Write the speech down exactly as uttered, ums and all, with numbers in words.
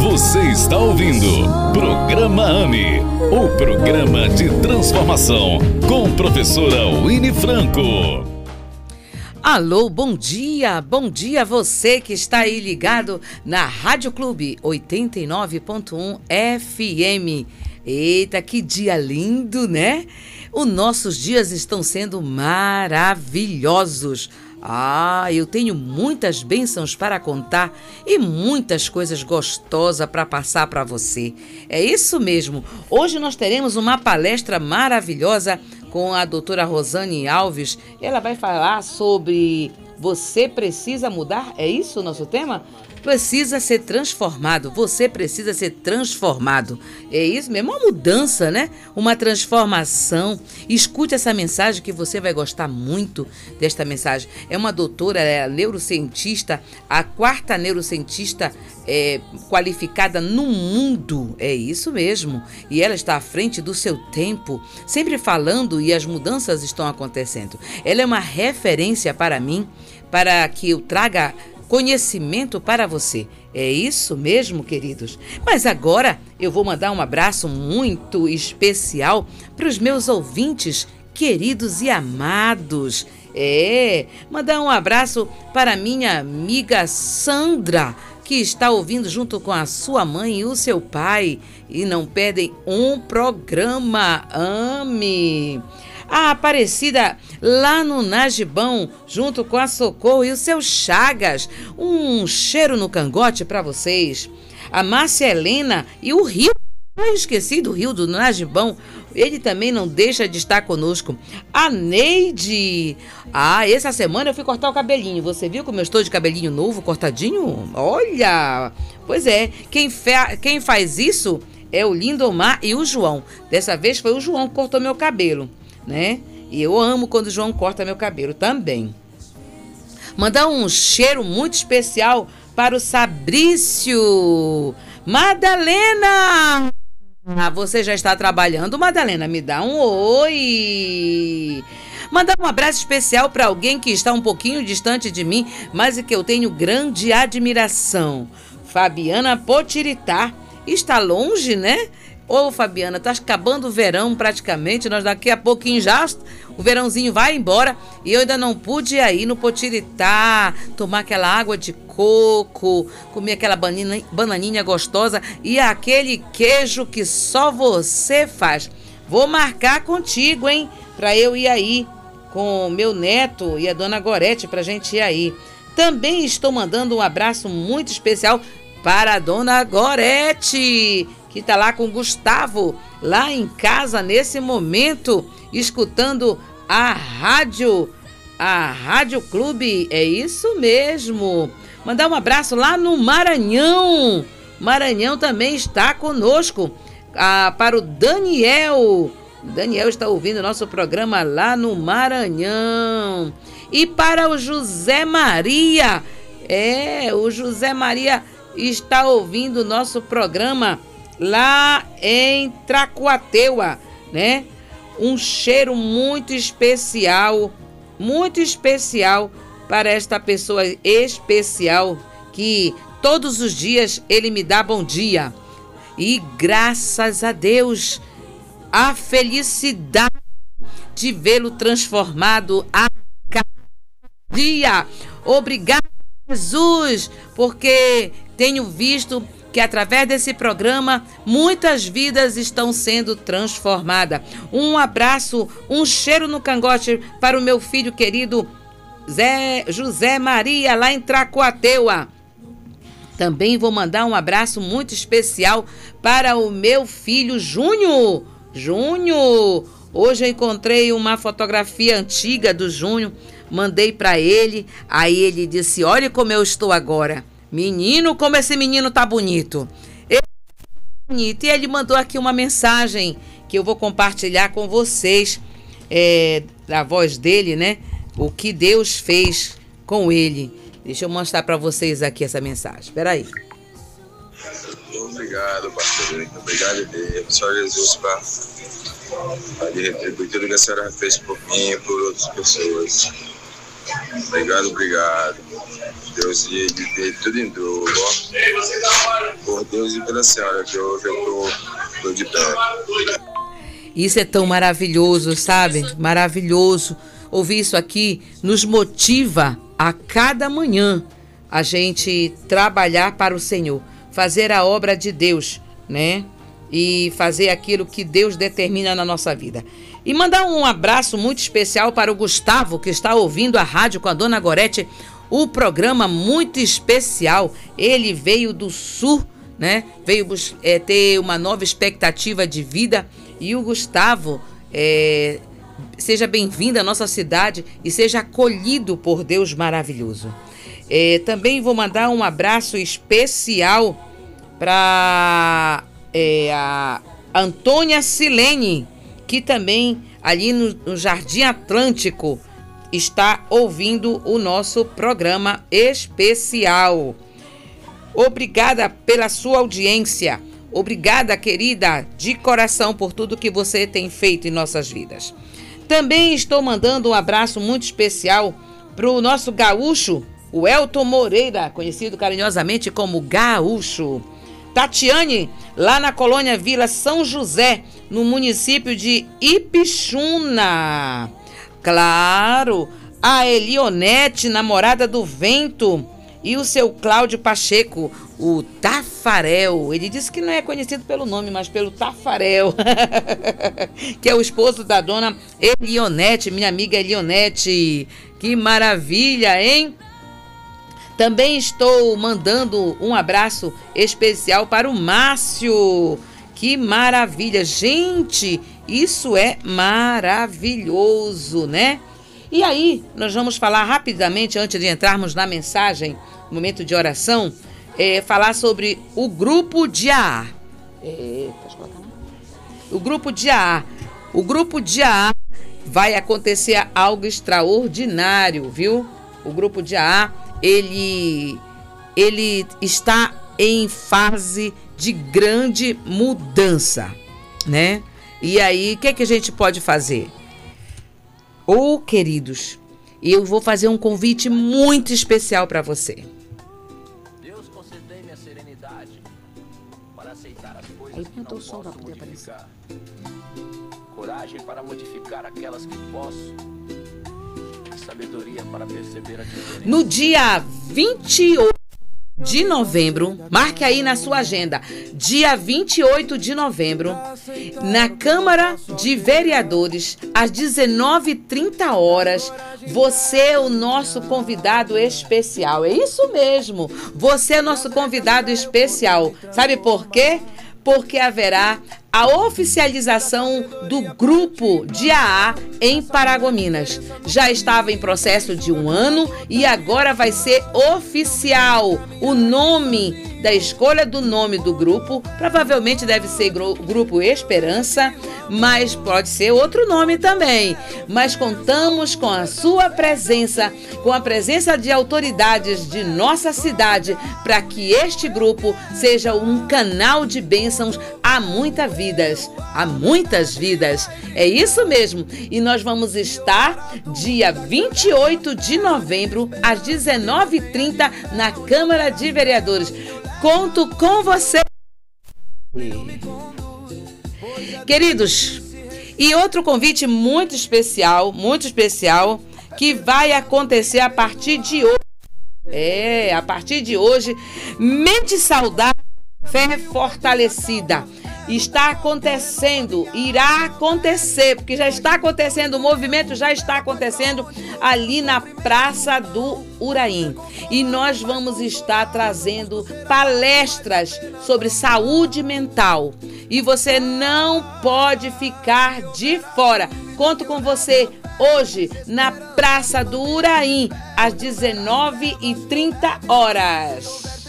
Você está ouvindo Programa AME, o programa de transformação com professora Winnie Franco. Alô, bom dia, bom dia você que está aí ligado na Rádio Clube oitenta e nove ponto um F M. Eita, que dia lindo, né? Os nossos dias estão sendo maravilhosos. Ah, eu tenho muitas bênçãos para contar e muitas coisas gostosas para passar para você. É isso mesmo. Hoje nós teremos uma palestra maravilhosa com a doutora Rosane Alves. Ela vai falar sobre você precisa mudar. É isso o nosso tema? Precisa ser transformado. Você precisa ser transformado. É isso mesmo, uma mudança, né? Uma transformação. Escute essa mensagem que você vai gostar muito desta mensagem. É uma doutora, é neurocientista, a quarta neurocientista é, qualificada no mundo. É isso mesmo. E ela está à frente do seu tempo, sempre falando, e as mudanças estão acontecendo. Ela é uma referência para mim, para que eu traga conhecimento para você. É isso mesmo, queridos? Mas agora eu vou mandar um abraço muito especial para os meus ouvintes queridos e amados. É, mandar um abraço para minha amiga Sandra, que está ouvindo junto com a sua mãe e o seu pai e não perdem um programa. Ame! A Aparecida lá no Najibão, junto com a Socorro e o seu Chagas. Um cheiro no cangote para vocês. A Márcia Helena e o Rio. Eu esqueci do Rio do Najibão. Ele também não deixa de estar conosco. A Neide. Ah, essa semana eu fui cortar o cabelinho. Você viu como eu estou de cabelinho novo, cortadinho? Olha! Pois é, quem, fe... quem faz isso é o Lindomar e o João. Dessa vez foi o João que cortou meu cabelo, né? E eu amo quando o João corta meu cabelo também. Mandar um cheiro muito especial para o Sabrício. Madalena! Ah, você já está trabalhando, Madalena? Me dá um oi. Mandar um abraço especial para alguém que está um pouquinho distante de mim, mas que eu tenho grande admiração. Fabiana Potiritá. Está longe, né? Ô, Fabiana, tá acabando o verão praticamente, nós daqui a pouquinho já, o verãozinho vai embora e eu ainda não pude ir aí no Potiritá, tomar aquela água de coco, comer aquela banana, bananinha gostosa e aquele queijo que só você faz. Vou marcar contigo, hein, pra eu ir aí com o meu neto e a dona Gorete pra gente ir aí. Também estou mandando um abraço muito especial para a dona Gorete, que está lá com o Gustavo, lá em casa nesse momento, escutando a rádio, a Rádio Clube. É isso mesmo. Mandar um abraço lá no Maranhão. Maranhão também está conosco. Ah, para o Daniel. O Daniel está ouvindo o nosso programa lá no Maranhão. E para o José Maria. É, o José Maria está ouvindo o nosso programa lá em Tracuateua, né? Um cheiro muito especial, muito especial para esta pessoa especial que todos os dias ele me dá bom dia. E graças a Deus, a felicidade de vê-lo transformado a cada dia. Obrigado, Jesus, porque tenho visto que através desse programa muitas vidas estão sendo transformadas. Um abraço, um cheiro no cangote para o meu filho querido Zé, José Maria, lá em Tracuateua. Também vou mandar um abraço muito especial para o meu filho Júnior. Júnior, hoje eu encontrei uma fotografia antiga do Júnior, mandei para ele, aí ele disse, olha como eu estou agora. Menino, como esse menino tá bonito. Ele tá bonito. E ele mandou aqui uma mensagem que eu vou compartilhar com vocês, é, da voz dele, né? O que Deus fez com ele. Deixa eu mostrar para vocês aqui essa mensagem. Espera aí. Obrigado, pastor. Obrigado, Deus. Senhor Jesus, para lhe retribuir tudo que a senhora fez por mim e por outras pessoas. Obrigado, obrigado. Deus lhe dê tudo em dobro por Deus e pela senhora, que hoje eu estou de pé. Isso é tão maravilhoso, sabe? Maravilhoso. Ouvir isso aqui nos motiva a cada manhã a gente trabalhar para o Senhor, fazer a obra de Deus, né? E fazer aquilo que Deus determina na nossa vida. E mandar um abraço muito especial para o Gustavo, que está ouvindo a rádio com a Dona Gorete, o programa muito especial. Ele veio do Sul, né? Veio é, ter uma nova expectativa de vida. E o Gustavo, é, seja bem-vindo à nossa cidade e seja acolhido por Deus maravilhoso. É, também vou mandar um abraço especial para é, a Antônia Silene, que também ali no, no Jardim Atlântico está ouvindo o nosso programa especial. Obrigada pela sua audiência. Obrigada, querida, de coração por tudo que você tem feito em nossas vidas. Também estou mandando um abraço muito especial para o nosso gaúcho, o Elton Moreira, conhecido carinhosamente como Gaúcho. Tatiane, lá na colônia Vila São José, no município de Ipixuna. Claro, a Elionete, namorada do Vento, e o seu Cláudio Pacheco, o Tafarel. Ele disse que não é conhecido pelo nome, mas pelo Tafarel, que é o esposo da dona Elionete, minha amiga Elionete. Que maravilha, hein? Também estou mandando um abraço especial para o Márcio. Que maravilha, gente, isso é maravilhoso, né? E aí, nós vamos falar rapidamente, antes de entrarmos na mensagem, momento de oração, é, falar sobre o grupo de A A. É, pode colocar, não? O grupo de A A. O grupo de A A vai acontecer algo extraordinário, viu? O grupo de A A, ele, ele está em fase de grande mudança, né? E aí, o que é que a gente pode fazer? Ô, oh, queridos, eu vou fazer um convite muito especial para você. Deus concedei-me a serenidade para aceitar as coisas aí, que não posso modificar. Coragem para modificar aquelas que posso. Sabedoria para perceber a diferença. No dia vinte e oito de novembro, marque aí na sua agenda, dia vinte e oito de novembro, na Câmara de Vereadores, às dezenove e trinta horas, você é o nosso convidado especial. É isso mesmo, você é o nosso convidado especial. Sabe por quê? Porque haverá a oficialização do grupo de A A em Paragominas. Já estava em processo de um ano e agora vai ser oficial. O nome da escolha do nome do grupo provavelmente deve ser Grupo Esperança, mas pode ser outro nome também. Mas contamos com a sua presença, com a presença de autoridades de nossa cidade, para que este grupo seja um canal de bênçãos a muitas vidas, a muitas vidas. É isso mesmo. E nós vamos estar dia vinte e oito de novembro, às dezenove e trinta, na Câmara de Vereadores. Conto com você. Queridos, e outro convite muito especial, muito especial, que vai acontecer a partir de hoje. É, a partir de hoje, Mente Saudável, Fé Fortalecida. Está acontecendo, irá acontecer, porque já está acontecendo, o movimento já está acontecendo ali na Praça do Uraim. E nós vamos estar trazendo palestras sobre saúde mental. E você não pode ficar de fora. Conto com você hoje na Praça do Uraim, às dezenove e trinta horas.